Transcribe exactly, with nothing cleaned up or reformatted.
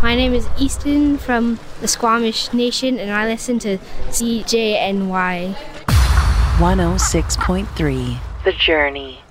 My name is Easton from the Squamish Nation, and I listen to C J N Y one oh six point three The Journey.